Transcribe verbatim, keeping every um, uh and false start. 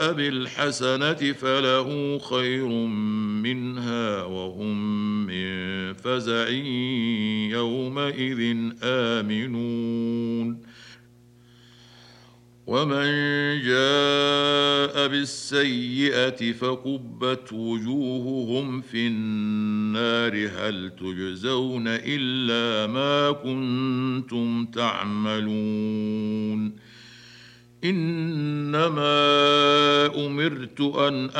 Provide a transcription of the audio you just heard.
جاء بالحسنة فله خير منها وهم من فزع يومئذ آمنون ومن جاء بالسيئة فكبت وجوههم في النار هل تجزون إلا ما كنتم تعملون إنما أمرت أن